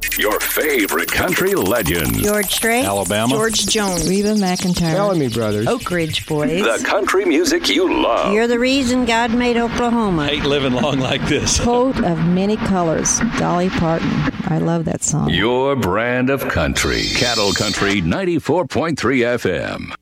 Your favorite country legends. George Strait. Alabama. George Jones. Reba McEntire. Bellamy Brothers. Oak Ridge Boys. The country music you love. You're the reason God made Oklahoma. Hate living long like this. Coat of Many Colors. Dolly Parton. I love that song. Your brand of country. Cattle Country 94.3 FM.